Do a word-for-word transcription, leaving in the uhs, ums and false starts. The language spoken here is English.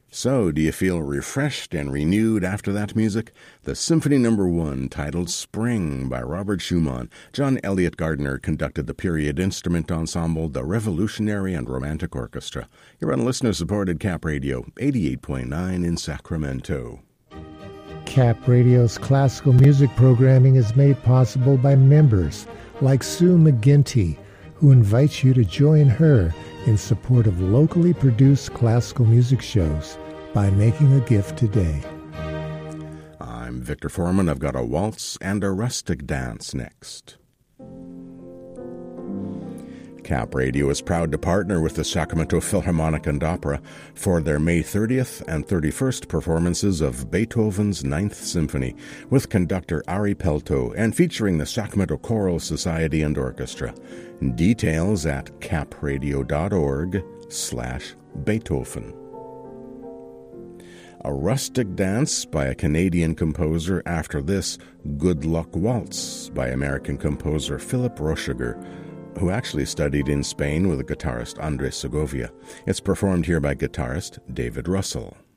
So, do you feel refreshed and renewed after that music? The Symphony Number One, titled Spring by Robert Schumann. John Elliott Gardner conducted the period instrument ensemble, the Revolutionary and Romantic Orchestra. You're on listener-supported Cap Radio, eighty-eight point nine in Sacramento. Cap Radio's classical music programming is made possible by members like Sue McGinty, who invites you to join her in support of locally produced classical music shows by making a gift today. I'm Victor Foreman. I've got a waltz and a rustic dance next. Cap Radio is proud to partner with the Sacramento Philharmonic and Opera for their May thirtieth and thirty-first performances of Beethoven's Ninth Symphony with conductor Ari Pelto and featuring the Sacramento Choral Society and Orchestra. Details at capradio.org slash Beethoven. A rustic dance by a Canadian composer. After this, Good Luck Waltz by American composer Philip Rochiger, who actually studied in Spain with the guitarist Andres Segovia. It's performed here by guitarist David Russell.